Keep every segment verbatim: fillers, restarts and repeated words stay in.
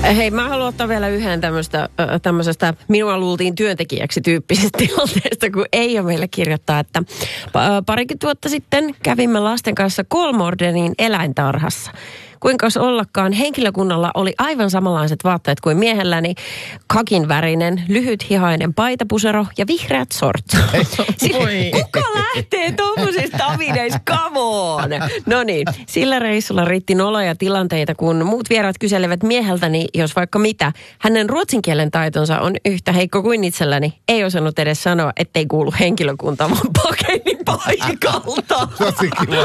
Hei, mä haluan ottaa vielä yhden tämmöistä, tämmöisestä minua luultiin työntekijäksi tyyppisestä tilanteesta, kun ei ole meille kirjoittaa, että parikymmentä vuotta sitten kävimme lasten kanssa Kolmårdenin eläintarhassa. Kuinka ollakaan, henkilökunnalla oli aivan samanlaiset vaatteet kuin miehelläni. Kakinvärinen, lyhythihainen paitapusero ja vihreät sortsit. Kuka lähtee tuommoisista tavineista? Come on! No niin, sillä reissulla riitti noloja tilanteita, kun muut vieraat kyselevät mieheltäni, jos vaikka mitä. Hänen ruotsin kielen taitonsa on yhtä heikko kuin itselläni. Ei osannut edes sanoa, ettei kuulu henkilökunta, vaan pakeni paikalta. Tosi kiva.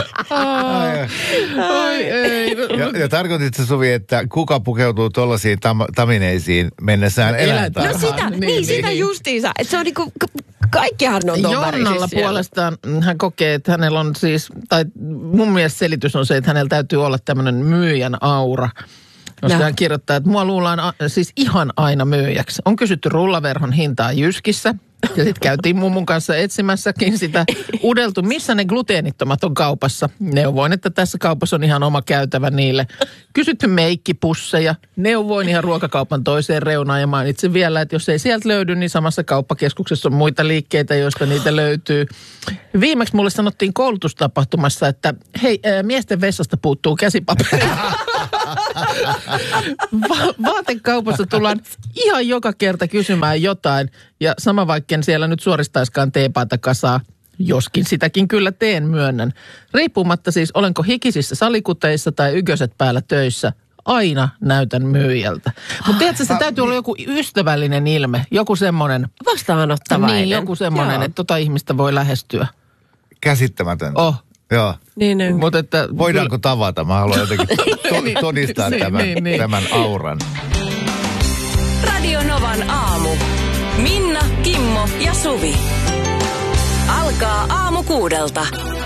Ai ei. Ja, ja tarkoititko, Suvi, että kuka pukeutuu tuollaisiin tam- tamineisiin mennessään eläintarhaan? No sitä, niin, niin sitä justiinsa. Että se on niinku, kaikkihan on ton Jonnalla puolestaan hän kokee, että hänellä on siis, tai mun mielestä selitys on se, että hänellä täytyy olla tämmöinen myyjän aura. Koska no. hän kirjoittaa, että mua luullaan a, siis ihan aina myyjäksi. On kysytty rullaverhon hintaa Jyskissä. Ja sitten käytiin mummun kanssa etsimässäkin sitä. Udeltu, missä ne gluteenittomat on kaupassa. Neuvoin, että tässä kaupassa on ihan oma käytävä niille. Kysytty meikkipusseja. Neuvoin ihan ruokakaupan toiseen reunaan ja mainitsin vielä, että jos ei sieltä löydy, niin samassa kauppakeskuksessa on muita liikkeitä, joista niitä löytyy. Viimeksi mulle sanottiin koulutustapahtumassa, että hei, miesten vessasta puuttuu käsipaperi. Va- vaatekaupassa tullaan ihan joka kerta kysymään jotain ja sama vaikken siellä nyt suoristaiskaan teepaita kasaa, joskin sitäkin kyllä teen myönnän. Riippumatta siis olenko hikisissä salikuteissa tai yköset päällä töissä, aina näytän myyjältä. Mutta tiedätkö, se täytyy olla joku ystävällinen ilme, joku semmoinen. Vastaanottavainen. Niin, joku semmoinen, että tota ihmistä voi lähestyä. Käsittämätöntä. Oh. Joo. Niin, niin. Mut että, voidaanko tavata? Mä haluan jotenkin to- todistaa niin, tämän, niin, niin. tämän auran. Radio Novan aamu. Minna, Kimmo ja Suvi. Alkaa aamu kuudelta.